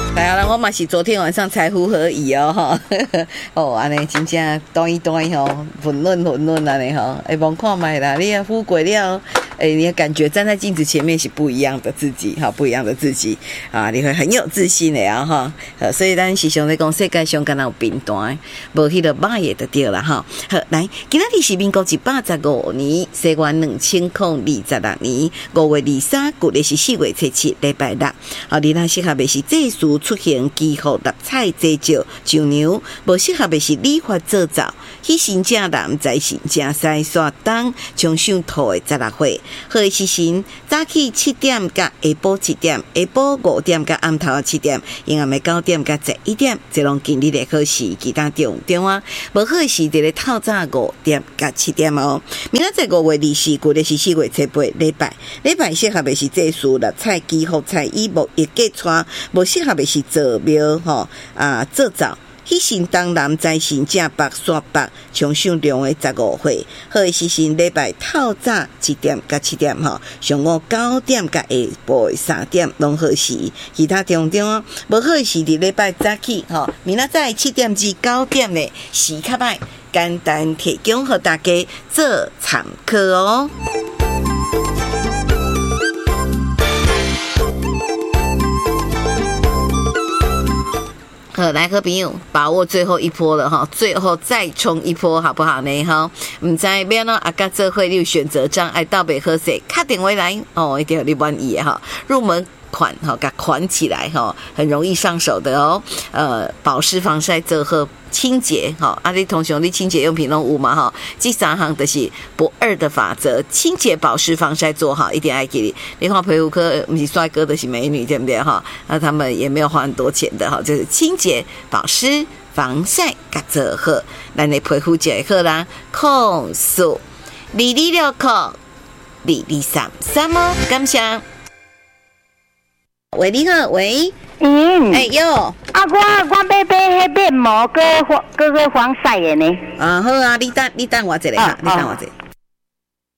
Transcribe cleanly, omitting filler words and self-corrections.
来啊，我嘛是昨天晚上才符合意哦，哈，哦，安尼真正端一端吼，混乱安尼吼，望看卖啦，你啊富贵了。你的感觉站在镜子前面是不一样的自己，哈，不一样的自己啊，你会很有自信的啊，哈。所以咱时常在讲世界上敢若有平淡，无迄个歹也就对了哈。好，来，今仔日是民国115年，西元2026年5月23，旧历是4月7日，礼拜六。啊，你若适合的是祭祀出行、祈福、搭菜、祭灶、上牛，无适合的是理发做灶。喜神正南，财神正西，刷东冲上土的16岁。好的时辰，早起7點甲下晡7點，下晡5點甲暗頭7點，陰暗的9點甲11點，這攏今日的好時，其他中啊，無好時就咧透早5點甲7點哦。明仔載5月24，舊曆是4月7日，禮拜適合的是祭祀、立菜、祈福菜、衣木、一嫁娶，無適合的是做廟吼做灶。喜神東南，財神正北，煞北，衝上龍的15歲。好的時辰，禮拜透早7點甲7點吼，上午9點甲下晡3點攏好時。其他中啊，無好時佇禮拜早起吼，明仔載7點至9點的時較歹，簡單提供給大家做參考哦。来，好朋友，把握最后一波了哈，最后再冲一波，好不好呢？哈，唔知要呢，阿家这会有选择障碍，到北喝水，卡点回来哦，一定有你满意哈，入门款哈，给款起来哈，很容易上手的哦。保湿、防晒、遮呵、清洁哈，啊，你同学你清洁用品拢有嘛哈？这3项就是不二的法则，清洁、保湿、防晒做好，一定爱给你。你看皮肤科不是帅哥的是美女，对不对哈？那他们也没有花很多钱的哈，就是清洁、保湿、防晒甲遮呵，咱的皮肤就会好啦。控诉2269 2233哦，感谢。喂，你好，喂，哟， 啊，我买迄面膜，个防晒的呢。 好啊，你等我一下哈，你等我一下。